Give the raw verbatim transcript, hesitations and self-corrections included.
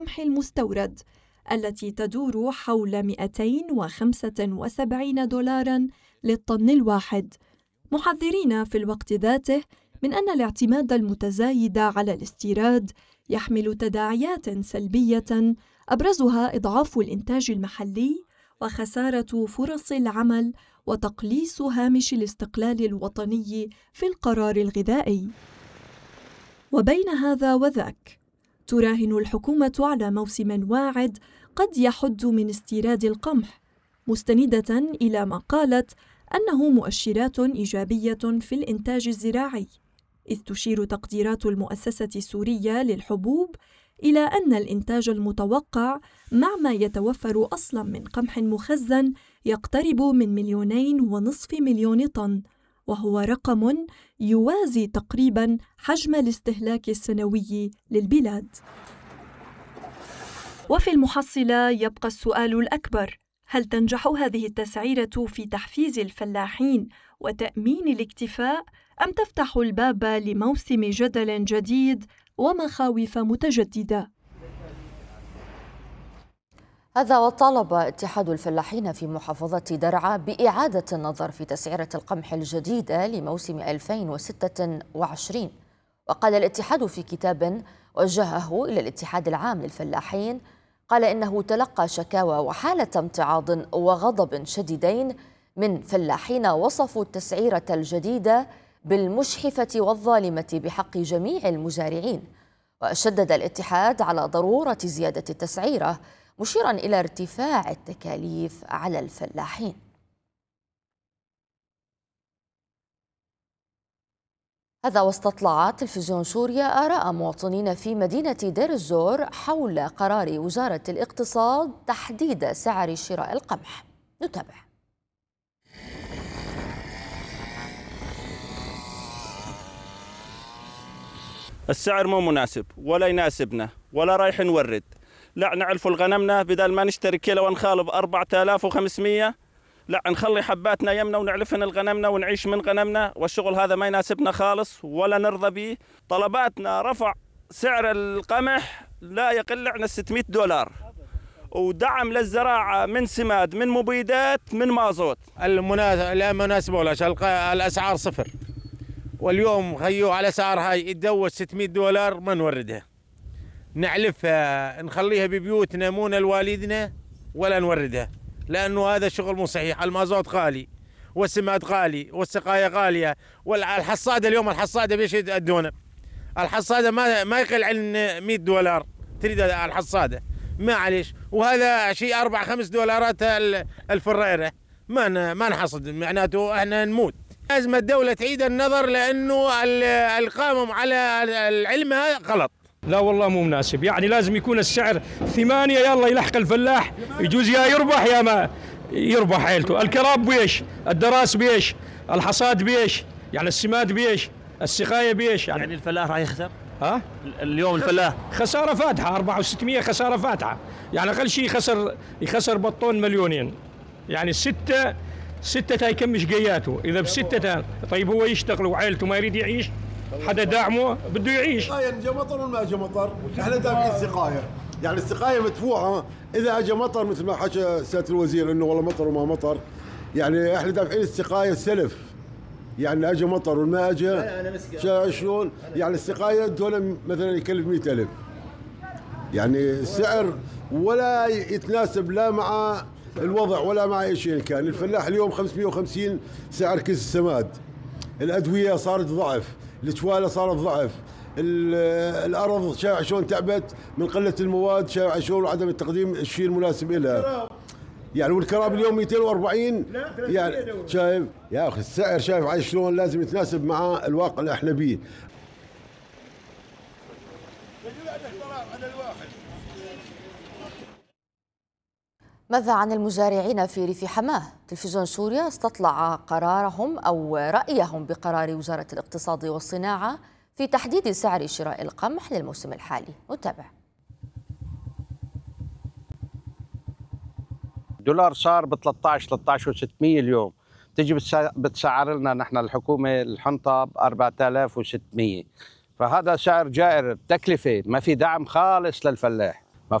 القمح المستورد التي تدور حول مئتين وخمسة وسبعين دولاراً للطن الواحد، محذرين في الوقت ذاته من أن الاعتماد المتزايد على الاستيراد يحمل تداعيات سلبية أبرزها إضعاف الإنتاج المحلي وخسارة فرص العمل وتقليص هامش الاستقلال الوطني في القرار الغذائي. وبين هذا وذاك، تراهن الحكومة على موسم واعد قد يحد من استيراد القمح، مستندة إلى ما قالت أنه مؤشرات إيجابية في الإنتاج الزراعي، إذ تشير تقديرات المؤسسة السورية للحبوب إلى أن الإنتاج المتوقع مع ما يتوفر أصلاً من قمح مخزن يقترب من مليونين ونصف مليون طن، وهو رقم يوازي تقريباً حجم الاستهلاك السنوي للبلاد. وفي المحصلة يبقى السؤال الأكبر: هل تنجح هذه التسعيرة في تحفيز الفلاحين وتأمين الاكتفاء، أم تفتح الباب لموسم جدل جديد ومخاوف متجددة؟ هذا وطالب اتحاد الفلاحين في محافظة درعا بإعادة النظر في تسعيرة القمح الجديدة لموسم ألفين وستة وعشرين. وقال الاتحاد في كتاب وجهه إلى الاتحاد العام للفلاحين، قال إنه تلقى شكاوى وحالة امتعاض وغضب شديدين من فلاحين وصفوا التسعيرة الجديدة بالمشحفة والظالمة بحق جميع المزارعين. وشدد الاتحاد على ضرورة زيادة التسعيرة، مشيرا إلى ارتفاع التكاليف على الفلاحين. هذا واستطلع تلفزيون سوريا آراء مواطنين في مدينة دير الزور حول قرار وزارة الاقتصاد تحديد سعر شراء القمح. نتابع. السعر مو مناسب ولا يناسبنا ولا رايح نورد. لا نعرف الغنمنا بدل ما نشتري كيلو ونخالب أربعة آلاف وخمسمية، لا نخلي حباتنا يمنا ونعلفن الغنمنا ونعيش من غنمنا، والشغل هذا ما يناسبنا خالص ولا نرضى به. طلباتنا رفع سعر القمح لا يقل عن ستمئة دولار، ودعم للزراعة من سماد من مبيدات من مازوت. لا مناسبة ولا شيء، الأسعار صفر، واليوم خيو على أسعار هاي يتدوس ستمئة دولار ما نوردها، نعلفها نخليها ببيوتنا مو لوالدنا ولا نوردها، لأنه هذا شغل مو صحيح. المازوت غالي والسماد غالي والسقاية غالية، والحصادة اليوم الحصادة بيش يدونه؟ الحصادة ما ما يقل عن مئة دولار تريد الحصادة، معليش، وهذا شيء أربع خمس دولارات الفريرة، ما ما نحصد، معناته احنا نموت. لازم الدولة تعيد النظر، لأنه القائم على العلم غلط. لا والله مو مناسب، يعني لازم يكون السعر ثمانية، يلا يلحق الفلاح، يجوز يا يربح يا ما يربح عيلته. الكراب بيش، الدراس بيش، الحصاد بيش، يعني السماد بيش، السقاية بيش، يعني, يعني الفلاح راح يخسر؟ ها؟ اليوم الفلاح خسارة فاتحة، أربعة وستمئة خسارة فاتحة، يعني أقل شيء يخسر يخسر بطون مليونين، يعني ستة ستة هيكمش قياته، إذا بستة طيب هو يشتغل وعائلته ما يريد يعيش، حدا داعمه بده يعيش. جا مطر ولا ما جا مطر؟ احنا دافعين السقايه، يعني السقايه مدفوعه، اذا اجى مطر مثل ما حكى سياده الوزير انه والله مطر وما مطر، يعني احنا دافعين السقايه السلف، يعني اجى مطر وما اجى شلون؟ يعني السقايه دول مثلا يكلف مئة ألف، يعني السعر ولا يتناسب لا مع الوضع ولا مع اي شيء كان. الفلاح اليوم خمسمئة وخمسين سعر كيس السماد، الادويه صارت ضعف، الجواله صارت ضعف، الارض شايع شلون تعبت من قله المواد، شايع شلون وعدم التقديم الشيء المناسب لها، يعني والكراب اليوم مئتين وأربعين، يعني شايف يا اخي السعر، شايف عايش شلون لازم يتناسب مع الواقع اللي احنا بيه. ماذا عن المزارعين في ريف حماه؟ تلفزيون سوريا استطلع قرارهم أو رأيهم بقرار وزارة الاقتصاد والصناعة في تحديد سعر شراء القمح للموسم الحالي. نتابع. الدولار صار ب ثلاثة عشر ثلاثة عشر وستمئة اليوم، تجي بتسعر لنا نحن الحكومة الحنطة ب أربعة آلاف وستمئة، فهذا سعر جائر، تكلفة ما في دعم خالص للفلاح.